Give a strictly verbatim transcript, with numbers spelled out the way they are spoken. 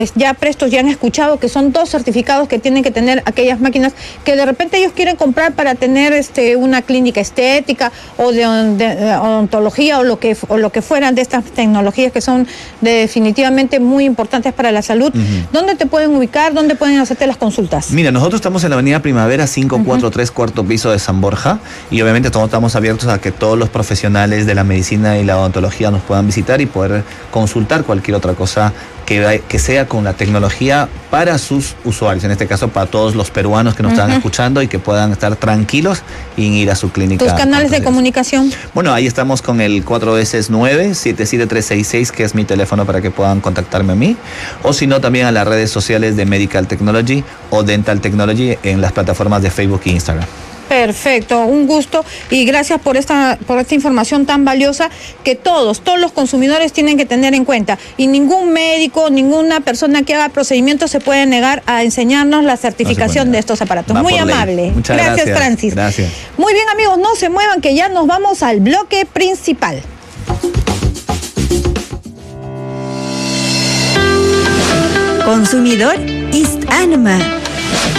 Ya prestos ya han escuchado que son dos certificados que tienen que tener aquellas máquinas que de repente ellos quieren comprar para tener este una clínica estética o de, de, de odontología o lo que o lo que fueran de estas tecnologías que son definitivamente muy importantes para la salud. Uh-huh. ¿Dónde te pueden ubicar? ¿Dónde pueden hacerte las consultas? Mira, nosotros estamos en la avenida Primavera cinco cuatro tres, uh-huh. cuarto piso de San Borja, y obviamente todos estamos abiertos a que todos los profesionales de la medicina y la odontología nos puedan visitar y poder consultar cualquier otra cosa que, que sea con la tecnología para sus usuarios, en este caso para todos los peruanos que nos uh-huh. están escuchando y que puedan estar tranquilos y ir a su clínica. ¿Tus canales de comunicación? Bueno, ahí estamos con el cuatro S nueve siete siete tres seis seis, que es mi teléfono para que puedan contactarme a mí, o si no también a las redes sociales de Medical Technology o Dental Technology en las plataformas de Facebook e Instagram. Perfecto, un gusto y gracias por esta por esta información tan valiosa que todos, todos los consumidores tienen que tener en cuenta, y ningún médico, ninguna persona que haga procedimientos se puede negar a enseñarnos la certificación no de estos aparatos. Va Muy amable. Muchas gracias, gracias, Francis. Gracias. Muy bien, amigos, no se muevan que ya nos vamos al bloque principal. Consumidor East Anima.